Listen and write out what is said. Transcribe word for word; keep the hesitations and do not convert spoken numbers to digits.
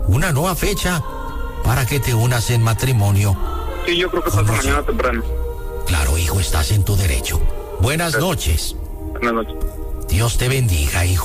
una nueva fecha para que te unas en matrimonio. Sí, yo creo que pasa mañana temprano. Claro, hijo, estás en tu derecho. Buenas noches. Buenas noches. Dios te bendiga, hijo.